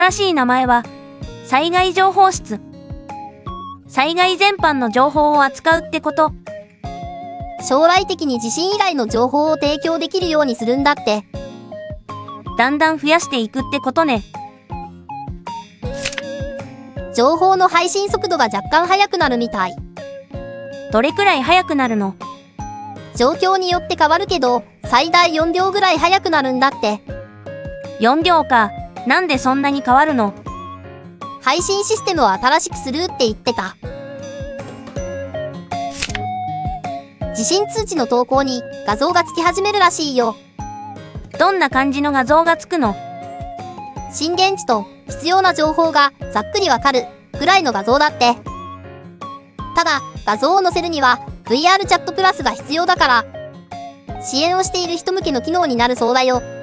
正しい名前は、災害情報室。災害全般の情報を扱うってこと。 将来的に地震以外の情報を提供できるようにするんだって。 だんだん増やしていくってことね。 情報の配信速度が若干速くなるみたい。 どれくらい速くなるの？ 状況によって変わるけど、最大4秒ぐらい速くなるんだって。 4秒か。なんでそんなに変わるの？ 配信システムを新しくするって言ってた。地震通知の投稿に画像がつき始めるらしいよ。 どんな感じの画像がつくの？ 震源地と必要な情報がざっくりわかるくらいの画像だって。ただ、画像を載せるには VR チャットプラスが必要だから、支援をしている人向けの機能になるそうだよ。